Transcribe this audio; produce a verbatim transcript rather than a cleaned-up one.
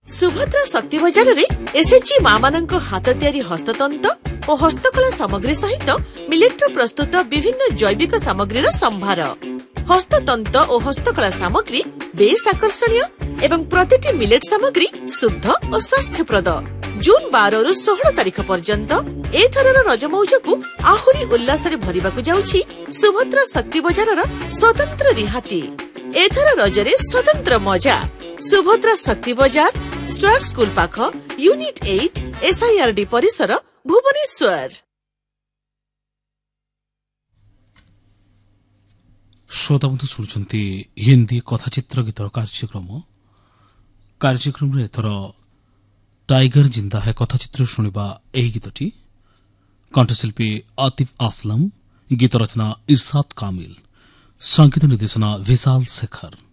सुभद्रा शक्ति बजार रे एसएचजी मां मानक हाथ तैयारी हस्ततंत और हस्तकला सामग्री सहित मिलेट्र प्रस्तुत विभिन्न जैविक सामग्रीर संभार। हस्ततंत और हस्तकला सामग्री बेस आकर्षणीय एवं प्रतिटी मिलेट सामग्री शुद्ध और स्वास्थ्यप्रद। जून बारह रु सोलह तारीख पर्यंत एथरर रज मौज को आहुरी उल्लास भरवाक जाउछि सुभद्रा शक्ति बजार स्वतंत्र रिहाती। एथर रजरे स्वतंत्र मजा। सुभद्रा शक्ति बजार स्टार स्कूल पाख यूनिट एट एसआईआरडी परिसर भुवनेश्वर। श्रोता बंधु शुणुंट हिंदी कथाचित्र गीतर कार्यक्रम कार्यक्रम एथर टाइगर जिंदा है कथाचित्र शुणा यही गीतटी कंठशिल्पी आतिफ असलम, गीत रचना इरशाद कामिल, संगीत निर्देशना विशाल शेखर।